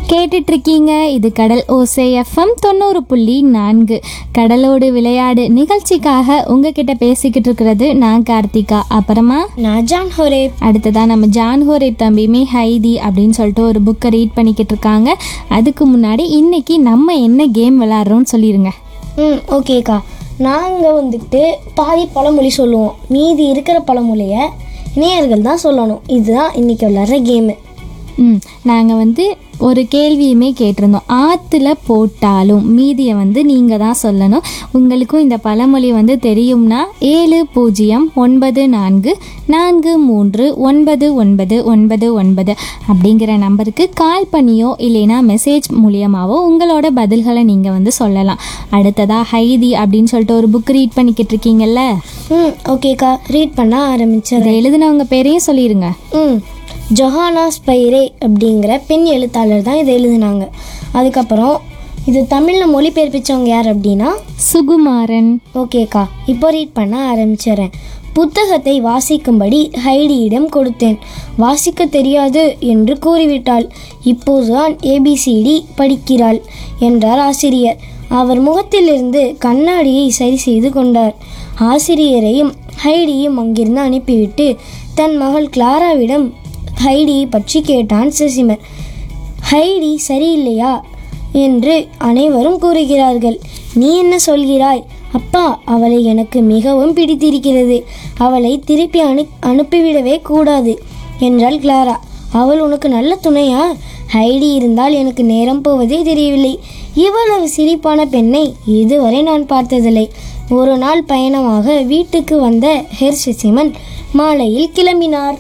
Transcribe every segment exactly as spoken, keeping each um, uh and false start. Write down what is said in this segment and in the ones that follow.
கேட்டுட்ருக்கீங்க. இது கடல் ஓசை எஃப்எம் தொண்ணூறு புள்ளி நான்கு. கடலோடு விளையாடு நிகழ்ச்சிக்காக உங்ககிட்ட பேசிக்கிட்டு இருக்கிறது நான் கார்த்திகா, அப்புறமா நான் ஜான் ஹோரேப். அடுத்ததான் நம்ம ஜான் ஹோரேப் தம்பியுமே ஹைதி அப்படின்னு சொல்லிட்டு ஒரு புக்கை ரீட் பண்ணிக்கிட்டு இருக்காங்க. அதுக்கு முன்னாடி இன்னைக்கு நம்ம என்ன கேம் விளையாடுறோம்னு சொல்லிடுங்க. ம் ஓகேக்கா. நாங்கள் வந்துட்டு பாதி பழமொழி சொல்லுவோம், மீதி இருக்கிற பழமொழியை நேயர்கள் தான் சொல்லணும். இதுதான் இன்னைக்கு விளையாடுற கேமு. ம் நாங்கள் வந்து ஒரு கேள்வியுமே கேட்டிருந்தோம். ஆற்றுல போட்டாலும் மீதியை வந்து நீங்கள் தான் சொல்லணும். உங்களுக்கும் இந்த பழமொழி வந்து தெரியும்னா ஏழு பூஜ்ஜியம் ஒன்பது நான்கு நான்கு மூன்று ஒன்பது ஒன்பது ஒன்பது ஒன்பது அப்படிங்கிற நம்பருக்கு கால் பண்ணியோ இல்லைனா மெசேஜ் மூலியமாகவோ உங்களோட பதில்களை நீங்கள் வந்து சொல்லலாம். அடுத்ததாக ஹைதி அப்படின்னு சொல்லிட்டு ஒரு புக் ரீட் பண்ணிக்கிட்டு இருக்கீங்கல்ல? ம் ஓகேக்கா, ரீட் பண்ண ஆரம்பிச்சது. அதை எழுதினவங்க பேரையும் சொல்லிடுங்க. ம் ஜொஹானா ஸ்பைரே அப்படிங்கிற பெண் எழுத்தாளர் தான் இதை எழுதினாங்க. அதுக்கப்புறம் இது தமிழில் மொழிபெயர்ப்பிச்சவங்க யார் அப்படின்னா சுகுமாரன். ஓகேக்கா, இப்போ ரீட் பண்ண ஆரம்பிச்சிடுறேன். புத்தகத்தை வாசிக்கும்படி ஹைடியிடம் கொடுத்தேன். வாசிக்க தெரியாது என்று கூறிவிட்டாள். இப்போதுதான் ஏபிசிடி படிக்கிறாள் என்றார் ஆசிரியர். அவர் முகத்திலிருந்து கண்ணாடியை சரி செய்து கொண்டார். ஆசிரியரையும் ஹைடியும் அங்கிருந்து அனுப்பிவிட்டு தன் மகள் கிளாராவிடம் ஹைடியை பற்றி கேட்டான் செசிமர். ஹைடி சரியில்லையா என்று அனைவரும் கூறுகிறார்கள். நீ என்ன சொல்கிறாய்? அப்பா, அவளை எனக்கு மிகவும் பிடித்திருக்கிறது. அவளை திருப்பி அனு அனுப்பிவிடவே கூடாது என்றாள் கிளாரா. அவள் உனக்கு நல்ல துணையா? ஹைடி இருந்தால் எனக்கு நேரம் போவதே தெரியவில்லை. இவ்வளவு சிரிப்பான பெண்ணை இதுவரை நான் பார்த்ததில்லை. ஒரு நாள் பயணமாக வீட்டுக்கு வந்த ஹெர் செசிமன் மாலையில் கிளம்பினார்.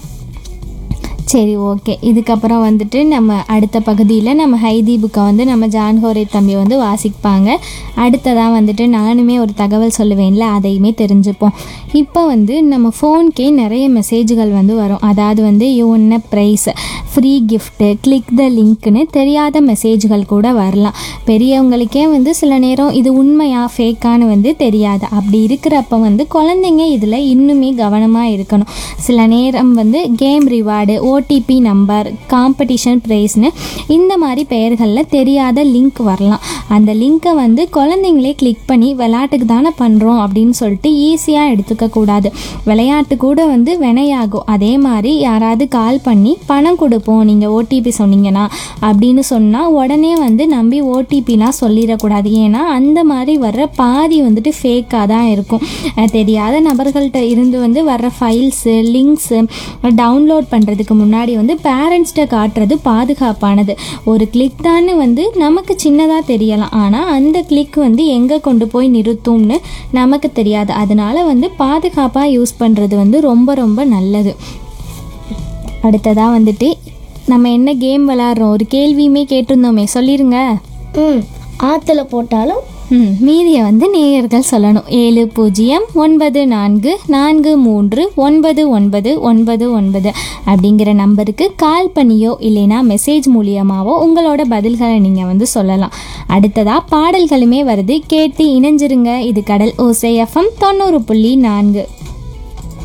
சரி, ஓகே. இதுக்கப்புறம் வந்துட்டு நம்ம அடுத்த பகுதியில் நம்ம ஹைதி புக்கை வந்து நம்ம ஜான் ஹோரேப் தம்பி வந்து வாசிப்பாங்க. அடுத்ததாக வந்துட்டு நானுமே ஒரு தகவல் சொல்லுவேன்ல, அதையுமே தெரிஞ்சுப்போம். இப்போ வந்து நம்ம ஃபோனுக்கே நிறைய மெசேஜ்கள் வந்து வரும். அதாவது வந்து யூன்ன ப்ரைஸ், ஃப்ரீ கிஃப்ட்டு, கிளிக் த லிங்க்னு தெரியாத மெசேஜ்கள் கூட வரலாம். பெரியவங்களுக்கே வந்து சில நேரம் இது உண்மையா ஃபேக்கான்னு வந்து தெரியாது. அப்படி இருக்கிறப்ப வந்து குழந்தைங்க இதில் இன்னுமே கவனமாக இருக்கணும். சில நேரம் வந்து game reward, OTP number, competition ப்ரைஸ்னு இந்த மாதிரி பெயர்களில் தெரியாத லிங்க் வரலாம். அந்த லிங்க்கை வந்து குழந்தைங்களே கிளிக் பண்ணி விளையாட்டுக்கு தானே பண்ணுறோம் அப்படின்னு சொல்லிட்டு ஈஸியாக எடுத்துக்கக்கூடாது. விளையாட்டு கூட வந்து வினையாகும். அதே மாதிரி யாராவது கால் பண்ணி பணம் கொடுப்போம் நீங்கள் ஓடிபி சொன்னீங்கன்னா அப்படின்னு சொன்னால் உடனே வந்து நம்பி ஓடிபிலாம் சொல்லிடக்கூடாது. ஏன்னா அந்த மாதிரி வர்ற பாதி வந்துட்டு ஃபேக்காக தான் இருக்கும். தெரியாத நபர்கள்ட்ட இருந்து வந்து வர்ற ஃபைல்ஸு, லிங்க்ஸு டவுன்லோட் பண்ணுறதுக்கு முன்னாடி வந்து பேரண்ட்ஸ்கிட்ட காட்டுறது பாதுகாப்பானது. ஒரு கிளிக் தான் வந்து நமக்கு சின்னதாக தெரியலாம், ஆனால் அந்த கிளிக் வந்து எங்கே கொண்டு போய் நிறுத்தும்னு நமக்கு தெரியாது. அதனால வந்து பாதுகாப்பாக யூஸ் பண்ணுறது வந்து ரொம்ப ரொம்ப நல்லது. அடுத்ததாக வந்துட்டு நம்ம என்ன கேம் விளாட்றோம், ஒரு கேள்வியுமே கேட்டிருந்தோமே, சொல்லிடுங்க. ம் ஆற்றுல போட்டாலும் ம் மீதியை வந்து நேயர்கள் சொல்லணும். ஏழு பூஜ்ஜியம் ஒன்பது நான்கு நான்கு மூன்று ஒன்பது ஒன்பது ஒன்பது ஒன்பது அப்படிங்கிற நம்பருக்கு கால் பண்ணியோ இல்லைனா மெசேஜ் மூலியமாகவோ உங்களோட பதில்களை நீங்கள் வந்து சொல்லலாம். அடுத்ததாக பாடல்களுமே வருது, கேட்டு இணைஞ்சிருங்க. இது கடல் ஓசை எஃப்எம் தொண்ணூறு புள்ளி நான்கு.